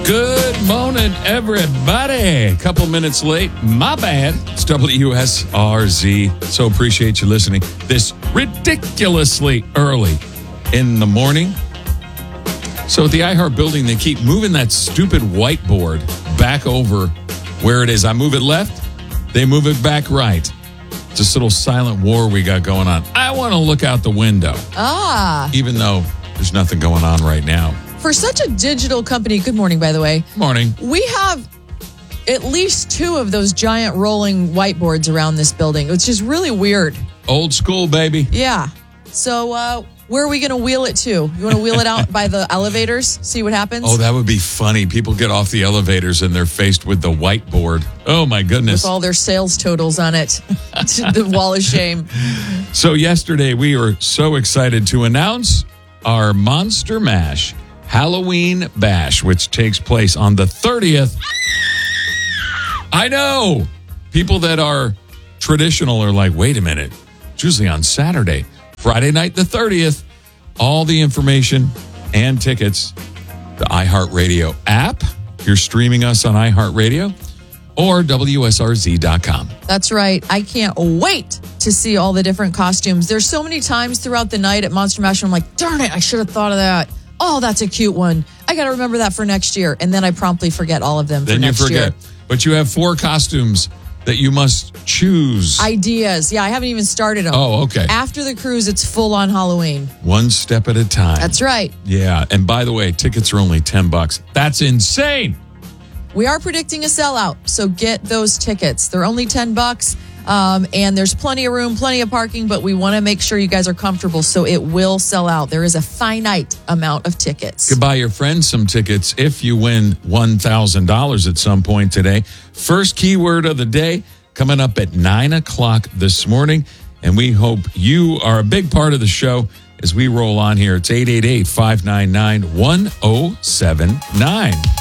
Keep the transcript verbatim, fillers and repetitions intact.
Good morning, everybody. A couple minutes late. My bad. It's W S R Z. So appreciate you listening this ridiculously early in the morning. So at the iHeart building, they keep moving that stupid whiteboard back over where it is. I move it left, they move it back right. It's this little silent war we got going on. I want to look out the window. Ah. Even though there's nothing going on right now. For such a digital company, good morning, by the way. Morning. We have at least two of those giant rolling whiteboards around this building, which is really weird. Old school, baby. Yeah. So uh, where are we going to wheel it to? You want to wheel it out by the elevators? See what happens? Oh, that would be funny. People get off the elevators and they're faced with the whiteboard. Oh, my goodness. With all their sales totals on it. The wall of shame. So yesterday, we were so excited to announce our Monster Mash Halloween Bash, which takes place on the thirtieth. I know. People that are traditional are like, wait a minute. It's usually on Saturday. Friday night, the thirtieth. All the information and tickets, the iHeartRadio app. You're streaming us on iHeartRadio or W S R Z dot com. That's right. I can't wait to see all the different costumes. There's so many times throughout the night at Monster Mash, I'm like, darn it, I should have thought of that. Oh, that's a cute one. I got to remember that for next year. And then I promptly forget all of them for then next you forget. year. But you have four costumes that you must choose. Ideas. Yeah, I haven't even started them. Oh, okay. After the cruise, it's full on Halloween. One step at a time. That's right. Yeah. And by the way, tickets are only ten bucks. That's insane. We are predicting a sellout, so get those tickets. They're only ten bucks, um, and there's plenty of room, plenty of parking, but we want to make sure you guys are comfortable, so it will sell out. There is a finite amount of tickets. You could buy your friends some tickets if you win one thousand dollars at some point today. First keyword of the day coming up at nine o'clock this morning, and we hope you are a big part of the show as we roll on here. It's eight eight eight, five nine nine, one oh seven nine.